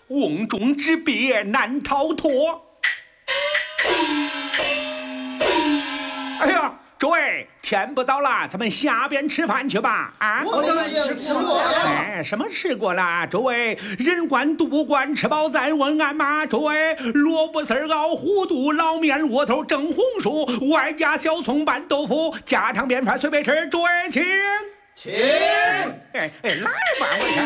瓮中之鳖难逃脱。哎呀，诸位，天不早了，咱们下边吃饭去吧。啊， 我当然吃过了。 哎，什么吃过了？诸位，人官肚不官，吃饱再问俺妈。诸位，萝卜丝熬糊涂，老面窝头蒸红薯，外加小葱拌豆腐，家常便饭随便吃。诸位请。 请。 哎，来吧，我看。